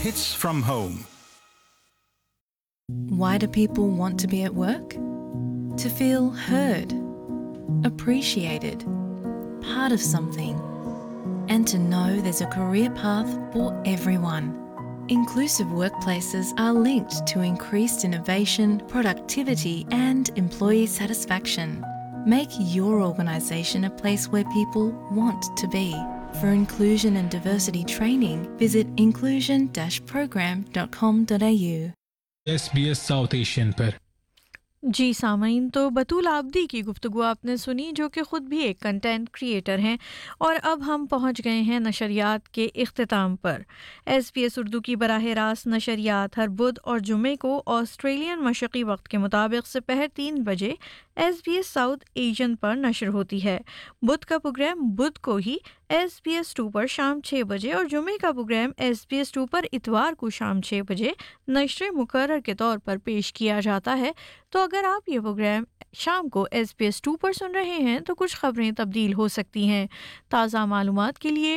Hits from Home. Why do people want to be at work? To feel heard, appreciated, part of something, and to know there's a career path for everyone. Inclusive workplaces are linked to increased innovation, productivity, and employee satisfaction. Make your organisation a place where people want to be. For inclusion and diversity training, visit inclusion-program.com.au. SBS south Asian पर। जी सामीन, तो बतूल आबदी की गुफ्तगू आपने सुनी, जो कि ख़ुद भी एक कंटेंट क्रिएटर हैं। और अब हम पहुंच गए हैं नशरियात के इख्तिताम पर। SBS उर्दू की बराह रास्त नशरियात हर बुध और जुमे को ऑस्ट्रेलियन मशरक़ी वक्त के मुताबिक दोपहर 3 बजे SBS साउथ एशियन पर नशर होती है। बुध का प्रोग्राम बुध को ही SBS 2 पर शाम 6 बजे और जुमे का प्रोग्राम SBS 2 पर इतवार को शाम 6 बजे नशर मुकर्रर के तौर पर पेश किया जाता है। तो अगर आप ये प्रोग्राम शाम को SBS 2 पर सुन रहे हैं तो कुछ खबरें तब्दील हो सकती हैं। ताज़ा मालूमात के लिए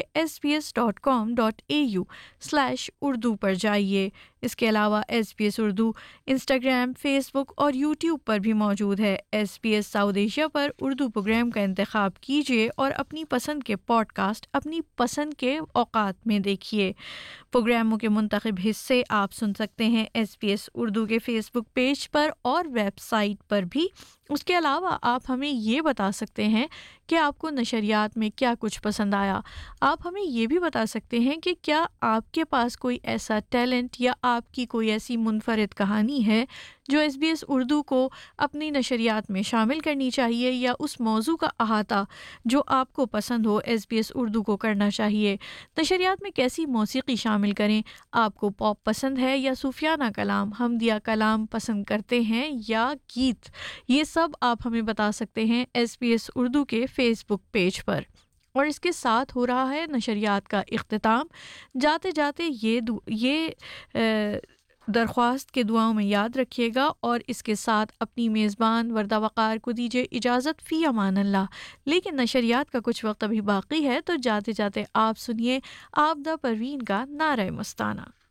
sbs.com.au/urdu पर जाइए। इसके अलावा SBS उर्दू इंस्टाग्राम, फेसबुक और यूट्यूब पर भी मौजूद है। SBS साउथ एशिया पर उर्दू प्रोग्राम का इंतखाब कीजिए और अपनी पसंद के पॉडकास्ट अपनी पसंद के औकात में देखिए। प्रोग्रामों के मुंतखब हिस्से आप सुन सकते हैं SBS उर्दू के फेसबुक पेज पर और वेबसाइट पर भी। उसके अलावा आप हमें ये बता सकते हैं कि आपको नशरियात में क्या कुछ पसंद आया। आप हमें ये भी बता सकते हैं कि क्या आपके पास कोई ऐसा टैलेंट या आपकी कोई ऐसी मुनफरिद कहानी है जो SBS उर्दू को अपनी नशरियात में शामिल करनी चाहिए, या उस मौजू का अहाता जो आपको पसंद हो SBS उर्दू को करना चाहिए। नशरियात में कैसी मौसीकी शामिल करें, आपको पॉप पसंद है या सूफियाना कलाम, हमदिया कलाम पसंद करते हैं या गीत, ये सब आप हमें बता सकते हैं SBS उर्दू के फेसबुक पेज पर। और इसके साथ हो रहा है नशरियात का इख्तिताम। जाते जाते ये दरख्वास्त के दुआओं में याद रखिएगा और इसके साथ अपनी मेज़बान वर्दा वक़ार को दीजिए इजाज़त। फ़ी अमान अल्लाह। लेकिन नशरियात का कुछ वक्त अभी बाकी है, तो जाते जाते आप सुनिए आपदा परवीन का नारा मस्ताना।